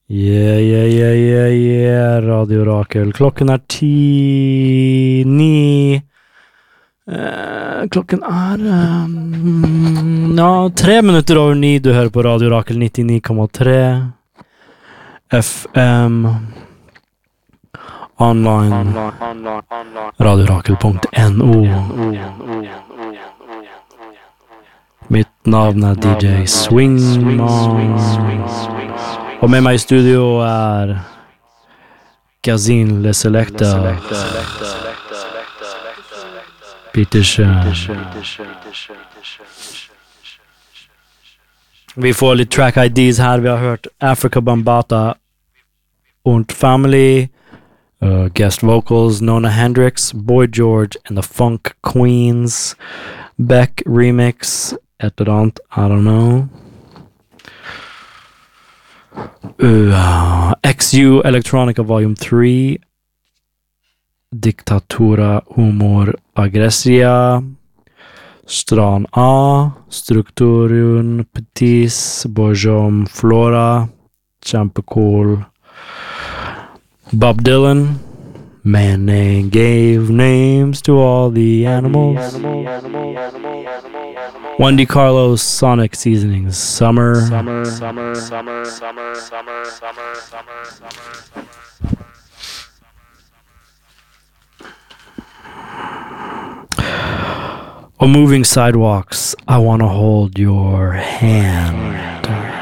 Yeah, Radio Rakel. Klokken er 9. Klokken er 3 minutter over 9. Du hører på Radio Rakel 99,3 FM. Online. radiorakel.no. Mitt navn er DJ Swingman. Og med meg i studio er Gazin Le Selecta. Bitteschön. Vi får litt track IDs her. Vi har hørt Africa Bambata und Family. Guest vocals Nona Hendrix, Boy George and the Funk Queens. Beck remix. Et eller annet, I don't know. XU Electronica Volume 3. Diktatura Humor Aggressia. Stran A. Strukturun Petis. Bojom Flora. Kjempecool. Bob Dylan. Man gave names to all the animals. Wendy Carlos, Sonic Seasonings, Summer. On moving sidewalks, I want to hold your hand.